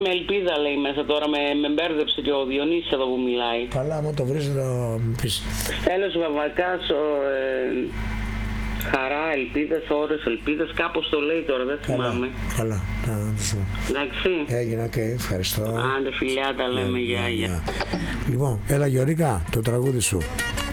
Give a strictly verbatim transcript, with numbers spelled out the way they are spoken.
Με ελπίδα λέει μέσα τώρα, με, με μπέρδεψε και ο Διονύσης εδώ που μιλάει. Καλά, μου το βρεις να πεις. Στέλιος Βαβακάς, ο, ε, χαρά, ελπίδες, ώρες, ελπίδες, κάπως το λέει τώρα, δεν θυμάμαι. Καλά, να το σου. Εντάξει. Έγινε, οκ, okay, ευχαριστώ. Άντε φιλιά, τα λέμε, γεια, γεια. Λοιπόν, έλα Γιωρίκα, το τραγούδι σου.